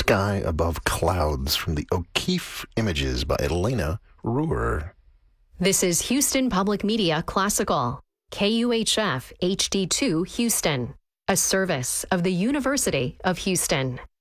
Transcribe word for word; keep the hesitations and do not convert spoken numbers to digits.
Sky Above Clouds from the O'Keeffe Images by Elena Ruhr. This is Houston Public Media Classical, K U H F H D two Houston, a service of the University of Houston.